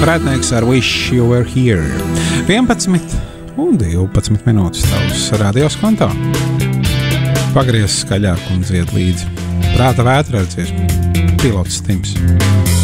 Rētnieks ar Wish You Were Here. 11 un 12 minūtes tavs radios kontā. Pagriez skaļāk un dzied līdzi. Prāta vētra ar dziesmu. Pilots Tims.